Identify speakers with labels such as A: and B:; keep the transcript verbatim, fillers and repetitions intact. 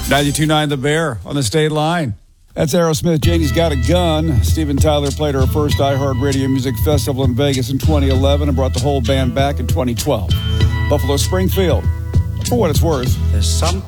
A: ninety-two point nine The Bear on the state line. That's Aerosmith. Janie's Got a Gun. Steven Tyler played her first iHeartRadio Music Festival in Vegas in twenty eleven and brought the whole band back in twenty twelve. Buffalo Springfield, for what it's worth.
B: There's some